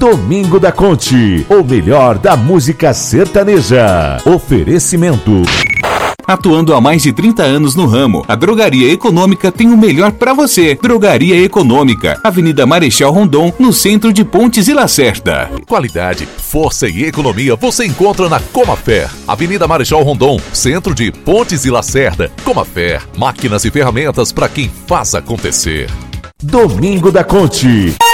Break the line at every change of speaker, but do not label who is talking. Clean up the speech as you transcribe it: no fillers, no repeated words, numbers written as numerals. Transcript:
Domingo da Conte, o melhor da música sertaneja. Oferecimento.
Atuando há mais de 30 anos no ramo, a Drogaria Econômica tem o melhor para você. Drogaria Econômica, Avenida Marechal Rondon, no centro de Pontes e Lacerda.
Qualidade, força e economia você encontra na Comafer, Avenida Marechal Rondon, centro de Pontes e Lacerda. Comafer, máquinas e ferramentas para quem faz acontecer.
Domingo da Conte.